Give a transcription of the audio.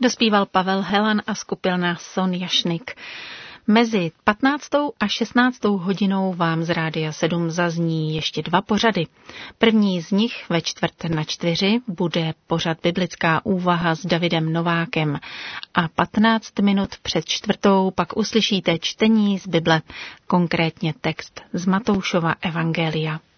Dospíval Pavel Helan a skupina Son Jašnik. Mezi 15. a 16. hodinou vám z Rádia 7 zazní ještě 2 pořady. První z nich ve 3:45 bude pořad Biblická úvaha s Davidem Novákem a 15 minut před 4. pak uslyšíte čtení z Bible, konkrétně text z Matoušova evangelia.